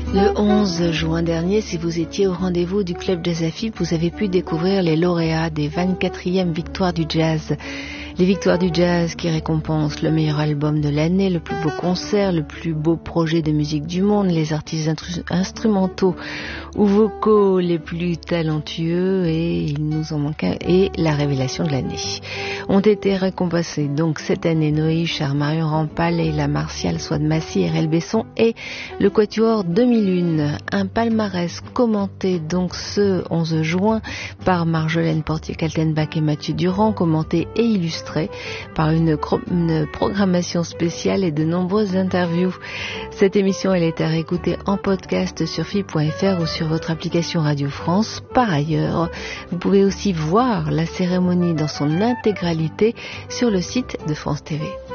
Le 11 juin dernier, si vous étiez au rendez-vous du Club Jazz AFIP, vous avez pu découvrir les lauréats des 24e Victoires du Jazz. Les Victoires du Jazz qui récompensent le meilleur album de l'année, le plus beau concert, le plus beau projet de musique du monde, les artistes instrumentaux ou vocaux les plus talentueux, et il nous en manque un, et la révélation de l'année. Ont été récompensés donc cette année Noé Huchard, Marion Rampal, Leila Martial, Souad Massi, RL Besson et le Quatuor 2001. Un palmarès commenté donc ce 11 juin par Marjolaine Portier-Kaltenbach et Mathieu Durand, commenté et illustré par une programmation spéciale et de nombreuses interviews. Cette émission, elle est à réécouter en podcast sur FIP.fr ou sur votre application Radio France. Par ailleurs, vous pouvez aussi voir la cérémonie dans son intégralité sur le site de France TV.